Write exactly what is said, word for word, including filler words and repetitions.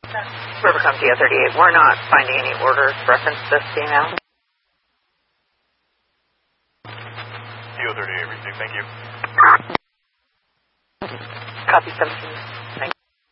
Rivercom D O thirty-eight, we're not finding any orders reference this email. D O thirty-eight, received, thank you. Copy seventeen.